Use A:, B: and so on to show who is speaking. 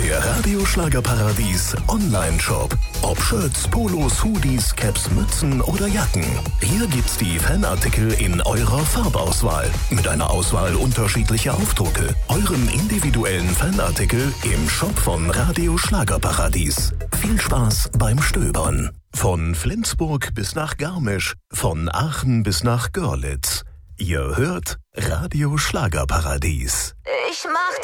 A: Der Radio Schlagerparadies Online-Shop. Ob Shirts, Polos, Hoodies, Caps, Mützen oder Jacken. Hier gibt's die Fanartikel in eurer Farbauswahl. Mit einer Auswahl unterschiedlicher Aufdrucke. Euren individuellen Fanartikel im Shop von Radio Schlagerparadies. Viel Spaß beim Stöbern. Von Flensburg bis nach Garmisch, von Aachen bis nach Görlitz. Ihr hört Radio Schlagerparadies.
B: Ich mach